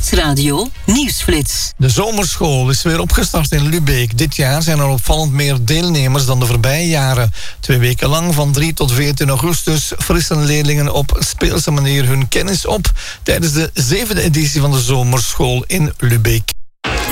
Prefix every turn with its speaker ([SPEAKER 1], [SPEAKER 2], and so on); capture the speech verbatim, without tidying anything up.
[SPEAKER 1] Nieuwsradio Nieuwsflits.
[SPEAKER 2] De zomerschool is weer opgestart in Lübeck. Dit jaar zijn er opvallend meer deelnemers dan de voorbije jaren. Twee weken lang, van drie tot veertien augustus, frissen leerlingen op speelse manier hun kennis op tijdens de zevende editie van de zomerschool in Lübeck.